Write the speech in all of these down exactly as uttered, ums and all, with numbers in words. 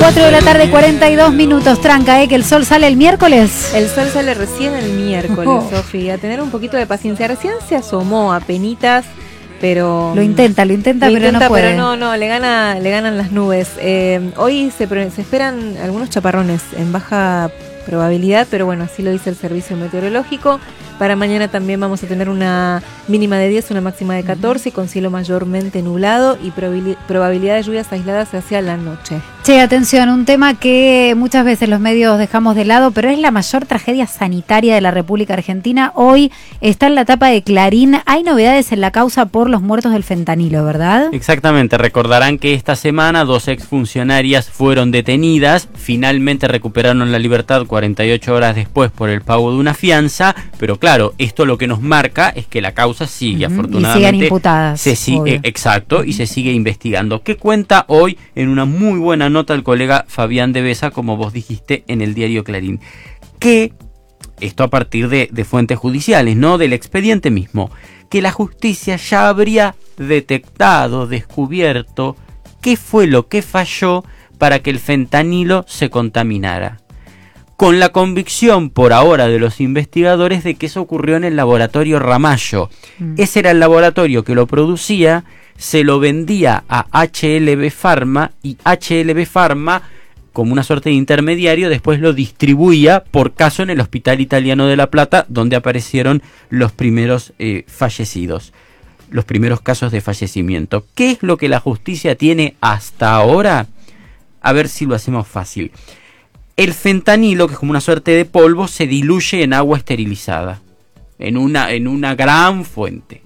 cuatro de la tarde, cuarenta y dos minutos, tranca, ¿eh? Que el sol sale el miércoles. El sol sale recién el miércoles, oh. Sofi, a tener un poquito de paciencia. Recién se asomó a penitas, pero... Lo intenta, lo intenta, lo pero intenta, no puede. Pero no, no, le, gana, le ganan las nubes. Eh, hoy se, se esperan algunos chaparrones en baja probabilidad, pero bueno, así lo dice el servicio meteorológico. Para mañana también vamos a tener una mínima de diez, una máxima de catorce, con cielo mayormente nublado y probabilidad de lluvias aisladas hacia la noche. Che, atención, un tema que muchas veces los medios dejamos de lado, pero es la mayor tragedia sanitaria de la República Argentina. Hoy está en la tapa de Clarín. Hay novedades en la causa por los muertos del fentanilo, ¿verdad? Exactamente, recordarán que esta semana dos exfuncionarias fueron detenidas, finalmente recuperaron la libertad cuarenta y ocho horas después por el pago de una fianza, pero claro, Claro, esto lo que nos marca es que la causa sigue, uh-huh, afortunadamente. Y siguen imputadas. Se sigue, exacto, y se sigue investigando. ¿Qué cuenta hoy en una muy buena nota el colega Fabián de Besa, como vos dijiste, en el diario Clarín? Que, esto a partir de, de fuentes judiciales, no del expediente mismo, que la justicia ya habría detectado, descubierto qué fue lo que falló para que el fentanilo se contaminara. Con la convicción por ahora de los investigadores de que eso ocurrió en el laboratorio Ramallo. Mm. Ese era el laboratorio que lo producía, se lo vendía a H L B Pharma y H L B Pharma, como una suerte de intermediario, después lo distribuía por caso en el Hospital Italiano de La Plata, donde aparecieron los primeros eh, fallecidos, los primeros casos de fallecimiento. ¿Qué es lo que la justicia tiene hasta ahora? A ver si lo hacemos fácil. El fentanilo, que es como una suerte de polvo, se diluye en agua esterilizada, en una, en una gran fuente.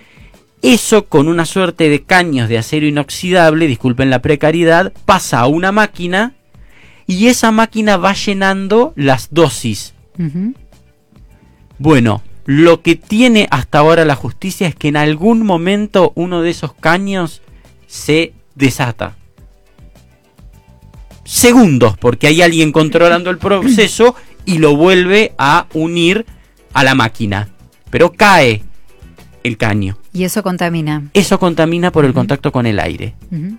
Eso, con una suerte de caños de acero inoxidable, disculpen la precariedad, pasa a una máquina y esa máquina va llenando las dosis. Uh-huh. Bueno, lo que tiene hasta ahora la justicia es que en algún momento uno de esos caños se desata. Segundos, porque hay alguien controlando el proceso y lo vuelve a unir a la máquina. Pero cae el caño. Y eso contamina. Eso contamina por el uh-huh. contacto con el aire. Uh-huh.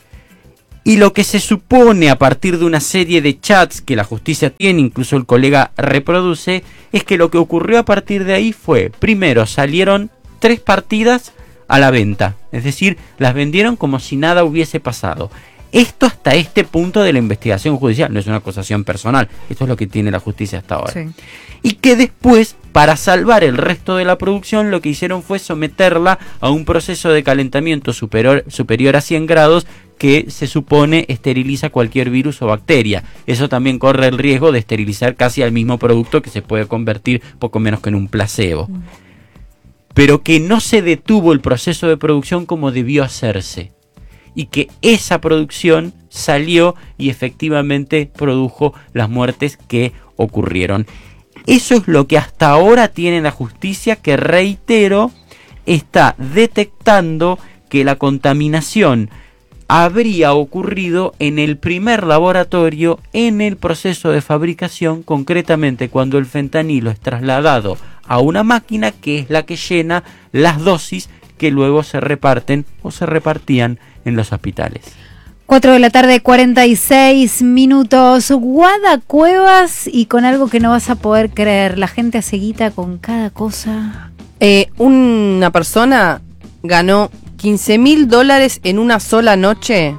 Y lo que se supone a partir de una serie de chats que la justicia tiene, incluso el colega reproduce, es que lo que ocurrió a partir de ahí fue, primero salieron tres partidas a la venta. Es decir, las vendieron como si nada hubiese pasado. Esto hasta este punto de la investigación judicial, no es una acusación personal, esto es lo que tiene la justicia hasta ahora. Sí. Y que después, para salvar el resto de la producción, lo que hicieron fue someterla a un proceso de calentamiento superior, superior a cien grados que se supone esteriliza cualquier virus o bacteria. Eso también corre el riesgo de esterilizar casi al mismo producto, que se puede convertir poco menos que en un placebo. Mm. Pero que no se detuvo el proceso de producción como debió hacerse. Y que esa producción salió y efectivamente produjo las muertes que ocurrieron. Eso es lo que hasta ahora tiene la justicia, que, reitero, está detectando que la contaminación habría ocurrido en el primer laboratorio en el proceso de fabricación, concretamente cuando el fentanilo es trasladado a una máquina que es la que llena las dosis que luego se reparten o se repartían en los hospitales. cuatro de la tarde, cuarenta y seis minutos. Guadacuevas, y con algo que no vas a poder creer. La gente hace guita con cada cosa. Eh, una persona ganó quince mil dólares en una sola noche.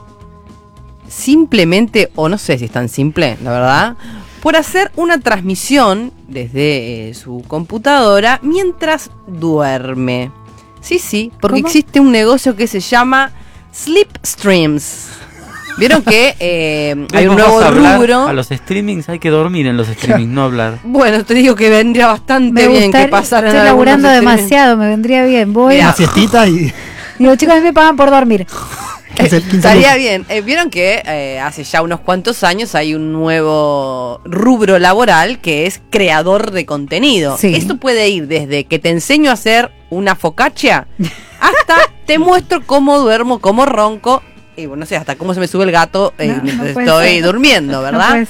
Simplemente, o no sé si es tan simple, la verdad, por hacer una transmisión desde eh, su computadora mientras duerme. Sí, sí, porque ¿cómo? Existe un negocio que se llama Sleep Streams. ¿Vieron que eh, hay un nuevo rubro? A los streamings hay que dormir en los streamings, no hablar. Bueno, te digo que vendría bastante me bien gustar, que pasaran. Estoy laburando demasiado, me vendría bien. Voy a siestita y... Digo, chicos, a mí me pagan por dormir. Eh, estaría bien. Eh, Vieron que eh, hace ya unos cuantos años hay un nuevo rubro laboral que es creador de contenido. Sí. Esto puede ir desde que te enseño a hacer una focaccia hasta te muestro cómo duermo, cómo ronco. Y bueno, no sé, hasta cómo se me sube el gato eh, no, mientras no estoy ser. durmiendo, ¿verdad? No puede ser.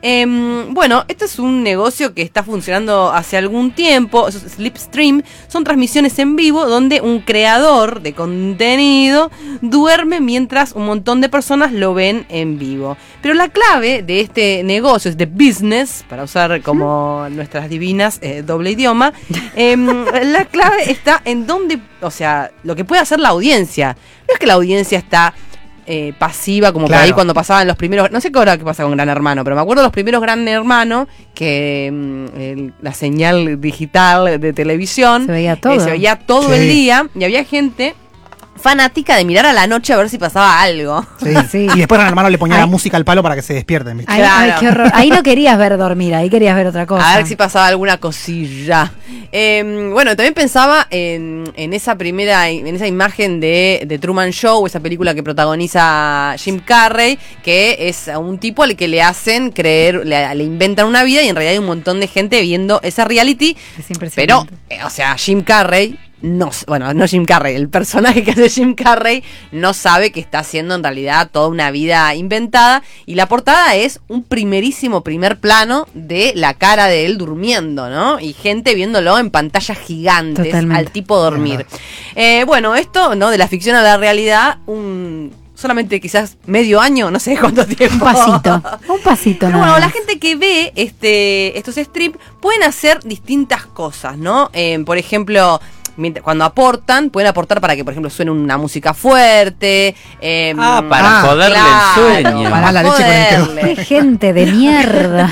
Eh, bueno, este es un negocio que está funcionando hace algún tiempo. Slipstream son transmisiones en vivo donde un creador de contenido duerme mientras un montón de personas lo ven en vivo. Pero la clave de este negocio, es de business, para usar como nuestras divinas eh, doble idioma, eh, la clave está en dónde, o sea, lo que puede hacer la audiencia. No es que la audiencia está Eh, pasiva, como claro. por ahí cuando pasaban los primeros, no sé qué hora que pasa con Gran Hermano, pero me acuerdo de los primeros Gran Hermano, que mm, el, la señal digital de televisión Se veía todo. eh, se veía todo Sí. el día, y había gente fanática de mirar a la noche a ver si pasaba algo. Sí. Sí. Y después Gran Hermano le ponía Ay. la música al palo para que se despierten, ¿viste? Ay, ay, Claro. qué horror. Ahí no querías ver dormir, ahí querías ver otra cosa. A ver si pasaba alguna cosilla. Eh, bueno, también pensaba en, en esa primera, en esa imagen de, de Truman Show, esa película que protagoniza Jim Carrey, que es a un tipo al que le hacen creer, le, le inventan una vida y en realidad hay un montón de gente viendo esa reality. Es impresionante. Pero, eh, o sea, Jim Carrey, no, bueno, no Jim Carrey, el personaje que hace Jim Carrey no sabe que está haciendo en realidad toda una vida inventada, y la portada es un primerísimo primer plano de la cara de él durmiendo, ¿no? Y gente viéndolo en pantallas gigantes, Totalmente. al tipo dormir. Eh, bueno, esto, ¿no? De la ficción a la realidad, un solamente quizás medio año, no sé cuánto Un tiempo. pasito, un pasito. Pero nada bueno, la más. gente que ve este estos strips pueden hacer distintas cosas, ¿no? Eh, por ejemplo, mientras- cuando aportan, pueden aportar para que, por ejemplo, suene una música fuerte. eh, Ah, para Ah, joderle claro, el sueño. Para la leche con el que- joderle. Qué gente de mierda.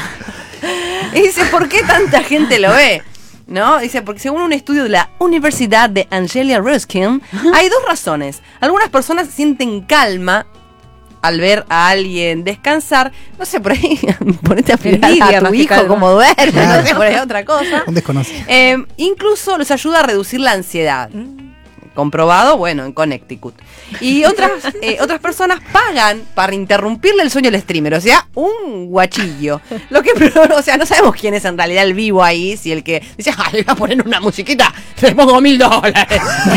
Y dice, ¿por qué tanta gente lo ve? ¿No? Dice, porque según un estudio de la Universidad de Anglia Ruskin, hay dos razones. Algunas personas sienten calma al ver a alguien descansar. No sé, por ahí, ponete a mirar Envidia a más tu que hijo calma. como duerme, Claro. no sé, por ahí otra cosa. Un desconocido. Eh, incluso los ayuda a reducir la ansiedad. Comprobado, bueno, en Connecticut. Y otras eh, otras personas pagan para interrumpirle el sueño al streamer, o sea, un guachillo. Lo que, o sea, no sabemos quién es en realidad el vivo ahí, si el que dice, ah, le voy a poner una musiquita, le pongo mil dólares.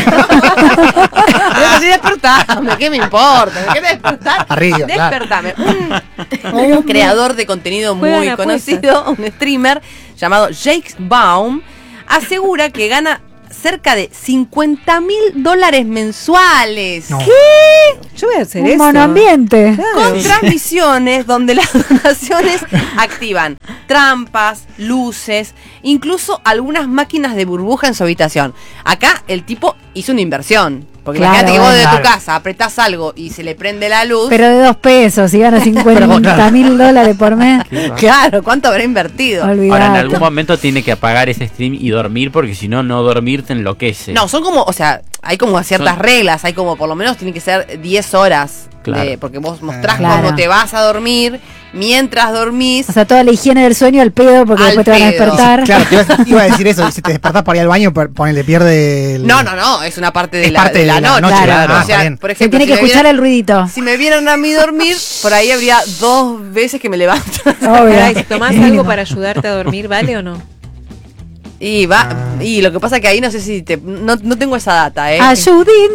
Así, despertame, ¿qué me importa? ¿Me querés despertar? Arriba, claro. Despertame. Un, un creador de contenido Juegan muy apuestas. conocido, un streamer llamado Jake Baum, asegura que gana cerca de cincuenta mil dólares mensuales. No. Yo voy a hacer Un eso. monoambiente. Con transmisiones donde las donaciones activan trampas, luces, incluso algunas máquinas de burbuja en su habitación. Acá el tipo hizo una inversión. Porque Claro, imagínate que vos desde claro. tu casa apretás algo y se le prende la luz. Pero de dos pesos y gana cincuenta mil dólares por mes. Claro, ¿cuánto habrá invertido? Olvidate. Ahora, en algún momento tiene que apagar ese stream y dormir, porque si no, no dormir te enloquece. No, son como, o sea, hay como ciertas Son- reglas, hay como por lo menos tiene que ser diez horas. Claro. de- porque vos mostrás Claro. cómo te vas a dormir, mientras dormís. O sea, toda la higiene del sueño al pedo porque Al después te van a pedo. despertar. Claro, te iba, a- iba a decir eso. Si te despertás para ir al baño, por- ponele, pierde el... No, no, no, es una parte de, Es la, parte de la de la noche. noche, claro. Ah, O sea, está bien. por Se ejemplo, tiene si que me escuchar vieran- el ruidito. Si me vieran a mí dormir, por ahí habría dos veces que me levanto. Obvio. Pará, y si tomás Mínimo. algo para ayudarte a dormir, ¿vale o no? Y va, y lo que pasa que ahí no sé si te, no, no tengo esa data, eh. Ayudín.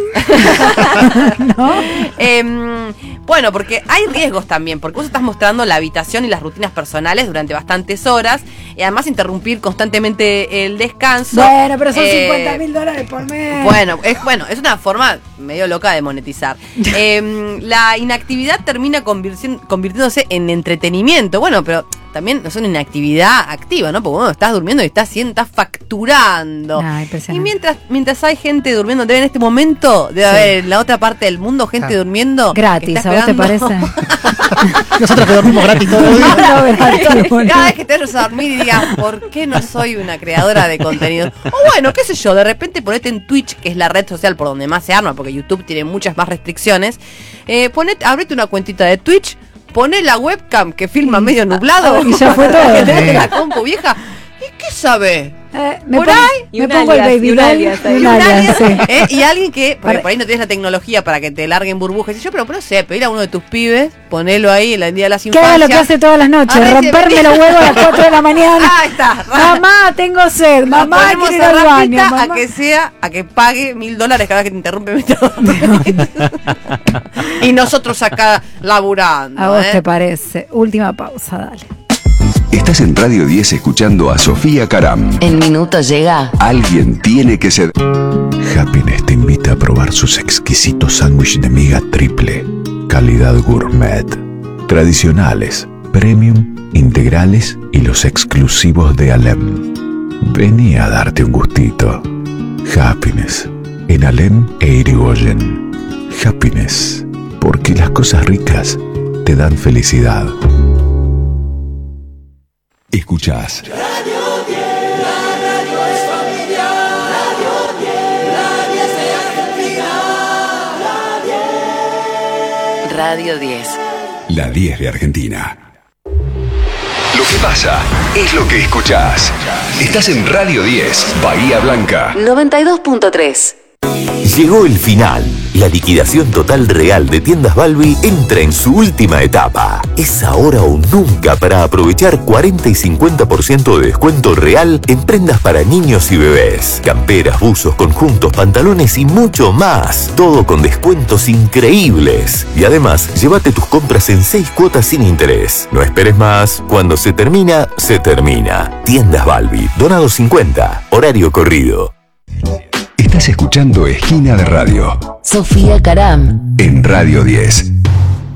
¿No? Em, bueno, porque hay riesgos también, porque vos estás mostrando la habitación y las rutinas personales durante bastantes horas, y además interrumpir constantemente el descanso. Bueno, pero son Eh, cincuenta mil dólares por mes. Bueno, es bueno, es una forma medio loca de monetizar. Em, la inactividad termina convirci- convirtiéndose en entretenimiento. Bueno, pero también no es una inactividad activa, ¿no? Porque bueno, estás durmiendo y estás haciendo, estás facturando. Ah, impresionante. Y mientras, mientras hay gente durmiendo, debe en este momento, debe Sí. haber en la otra parte del mundo gente Claro. durmiendo. que Gratis, está ¿a vos te esperando- parece? Nosotros que dormimos gratis todo el día. No, gratis, boludo. Cada vez que te vayas a dormir y digas, ¿por qué no soy una creadora de contenido? O bueno, qué sé yo, de repente ponete en Twitch, que es la red social por donde más se arma, porque YouTube tiene muchas más restricciones. Eh, ponete, abrete una cuentita de Twitch, poné la webcam que filma medio nublado. Y ya fue todo. Que tenés Sí. la compu vieja. ¿Y qué sabe? Eh, me Por pongo, ahí, y me un pongo el alias, baby y un doll alias y ahí. un Y un alias, alias, sí. ¿eh? Y alguien que, porque Para- por ahí no tienes la tecnología para que te larguen burbujas. Y yo, pero, pero no sé, pedir a uno de tus pibes, ponelo ahí en el día de las Que infancias. haga lo que hace todas las noches, A ver si romperme venía. los huevos a las cuatro de la mañana. Ahí está. Mamá, tengo sed. Lo Mamá, ponemos quiero ir a al baño. Rafita Mamá. a que sea, a que pague mil dólares cada vez que te interrumpe mi trabajo. Y nosotros acá laburando. A vos ¿eh? te parece. Última pausa, dale. Estás en Radio diez escuchando a Sofía Caram. En minutos llega. Alguien tiene que ser. Happiness te invita a probar sus exquisitos sándwiches de miga triple. Calidad gourmet. Tradicionales, premium, integrales y los exclusivos de Alem. Vení a darte un gustito. Happiness. En Alem e Irigoyen. Happiness. Porque las cosas ricas te dan felicidad. Escuchás Radio diez, la radio es familia. Radio diez, la diez de Argentina. La diez. Radio diez. La diez de Argentina. Lo que pasa es lo que escuchás. Estás en Radio diez, Bahía Blanca. noventa y dos punto tres. Llegó el final. La liquidación total real de Tiendas Balbi entra en su última etapa. Es ahora o nunca para aprovechar cuarenta y cincuenta por ciento de descuento real en prendas para niños y bebés. Camperas, buzos, conjuntos, pantalones y mucho más. Todo con descuentos increíbles. Y además, llévate tus compras en seis cuotas sin interés. No esperes más. Cuando se termina, se termina. Tiendas Balbi. Donado cincuenta. Horario corrido. Estás escuchando Esquina de Radio. Sofía Caram. En Radio diez.